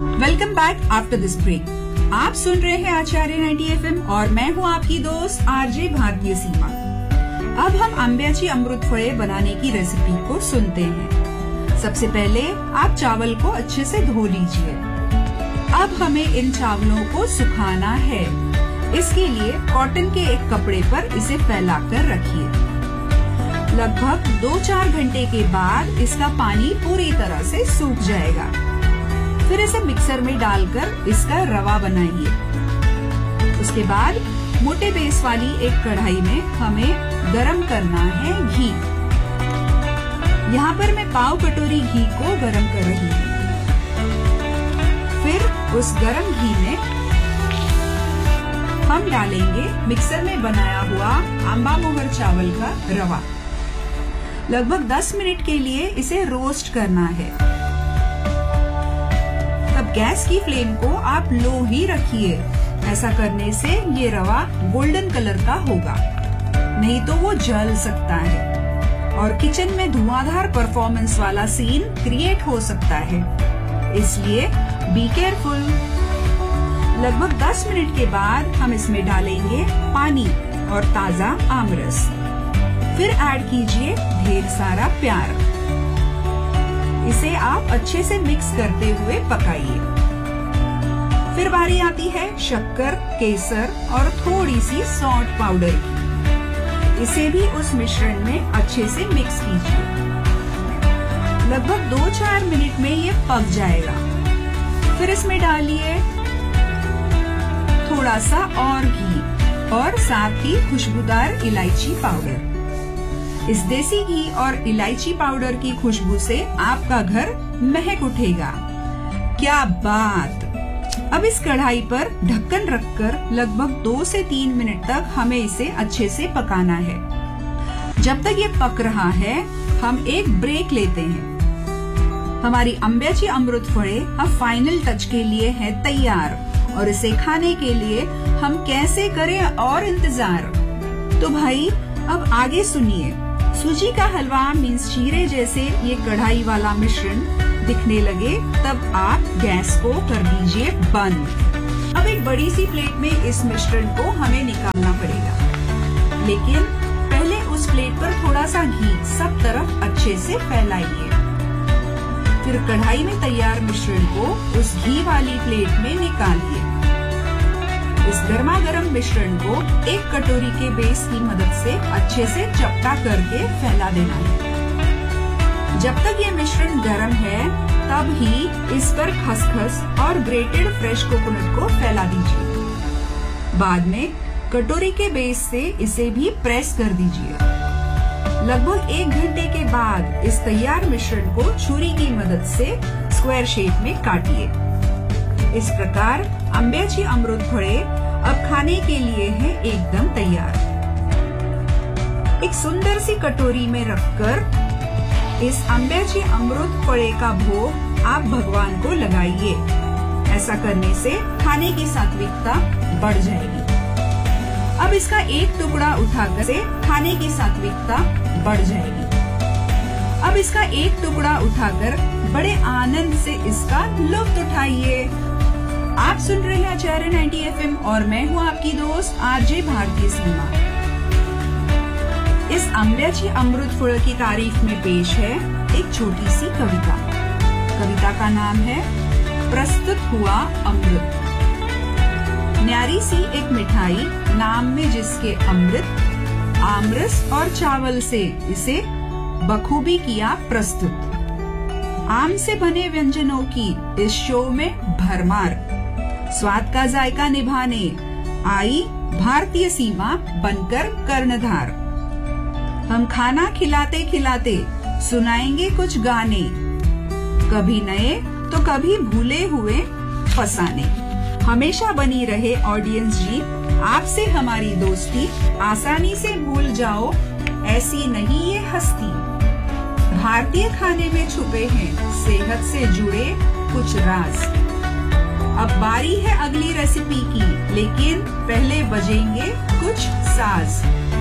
Welcome back after this break. आप सुन रहे हैं आचार्य 90 FM और मैं हूं आपकी दोस्त आरजे भारतीय सीमा। अब हम आंब्याची अमृत फळे बनाने की रेसिपी को सुनते हैं। सबसे पहले आप चावल को अच्छे से धो लीजिए। अब हमें इन चावलों को सुखाना है। इसके लिए कॉटन के एक कपड़े पर इसे फैलाकर रखिए। लगभग 2-4 घंटे के बाद इसका पानी पूरी तरह से सूख जाएगा। फिर इसे मिक्सर में डालकर इसका रवा बनाइए। उसके बाद मोटे बेस वाली एक कढ़ाई में हमें गरम करना है घी। यहाँ पर मैं पाव कटोरी घी को गरम कर रही हूँ। फिर उस गरम घी में हम डालेंगे मिक्सर में बनाया हुआ आंबा मोहर चावल का रवा। लगभग 10 मिनट के लिए इसे रोस्ट करना है। तब गैस की फ्लेम को आप लो ही रखिए। ऐसा करने से ये रवा गोल्डन कलर का होगा, नहीं तो वो जल सकता है और किचन में धुआंधार परफॉर्मेंस वाला सीन क्रिएट हो सकता है। इसलिए बी केयरफुल। लगभग 10 मिनट के बाद हम इसमें डालेंगे पानी और ताजा आमरस। फिर ऐड कीजिए ढेर सारा प्यार। इसे आप अच्छे से मिक्स करते हुए पकाइए। फिर बारी आती है शक्कर, केसर और थोड़ी सी सौंठ पाउडर की। इसे भी उस मिश्रण में अच्छे से मिक्स कीजिए। लगभग 2-4 मिनट में ये पक जाएगा। फिर इसमें डालिए थोड़ा सा और घी और साथ ही खुशबूदार इलायची पाउडर। इस देसी घी और इलायची पाउडर की खुशबू से आपका घर महक उठेगा। क्या बात! अब इस कढ़ाई पर ढक्कन रखकर लगभग 2 से 3 मिनट तक हमें इसे अच्छे से पकाना है। जब तक ये पक रहा है, हम एक ब्रेक लेते हैं। हमारी आंब्याची अमृत फळे अब फाइनल टच के लिए है तैयार और इसे खाने के लिए हम कैसे करें और इंतजार। तो भाई अब आगे सुनिए। सूजी का हलवा मीन्स शीरे जैसे ये कढ़ाई वाला मिश्रण दिखने लगे तब आप गैस को कर दीजिए बंद। अब एक बड़ी सी प्लेट में इस मिश्रण को हमें निकालना पड़ेगा, लेकिन पहले उस प्लेट पर थोड़ा सा घी सब तरफ अच्छे से फैलाइए। फिर कढ़ाई में तैयार मिश्रण को उस घी वाली प्लेट में निकालिए। इस गर्मा गर्म मिश्रण को एक कटोरी के बेस की मदद से अच्छे से चपटा करके फैला देना है। जब तक ये मिश्रण गर्म है, तब ही इस पर खसखस और ग्रेटेड फ्रेश कोकोनट को फैला दीजिए। बाद में कटोरी के बेस से इसे भी प्रेस कर दीजिए। लगभग 1 घंटे के बाद इस तैयार मिश्रण को छुरी की मदद से स्क्वायर शेप में काटिए। इस प्रकार आंब्याची अमृत फळे अब खाने के लिए है एकदम तैयार। एक सुंदर सी कटोरी में रखकर इस आंब्याची अमृत फळे का भोग आप भगवान को लगाइए। ऐसा करने से खाने की सात्विकता बढ़ जाएगी। अब इसका एक टुकड़ा उठाकर से खाने की सात्विकता बढ़ जाएगी। अब इसका एक टुकड़ा उठाकर बड़े आनंद से इसका लुत्फ उठाइए। आप सुन रहे हैं आचार्य 90 FM और मैं हूं आपकी दोस्त आरजे भारतीय सीमा। इस आंब्याची अमृत फळ की तारीफ में पेश है एक छोटी सी कविता। कविता का नाम है प्रस्तुत हुआ अमृत। न्यारी सी एक मिठाई नाम में जिसके अमृत, आमरस और चावल से इसे बखूबी किया प्रस्तुत। आम से बने व्यंजनों की इस शो में भरमार, स्वाद का जायका निभाने आई भारतीय सीमा बनकर कर्णधार। हम खाना खिलाते खिलाते सुनाएंगे कुछ गाने, कभी नए तो कभी भूले हुए फसाने। हमेशा बनी रहे ऑडियंस जी आपसे हमारी दोस्ती, आसानी से भूल जाओ ऐसी नहीं ये हस्ती। भारतीय खाने में छुपे हैं सेहत से जुड़े कुछ राज। अब बारी है अगली रेसिपी की, लेकिन पहले बजेंगे कुछ साज।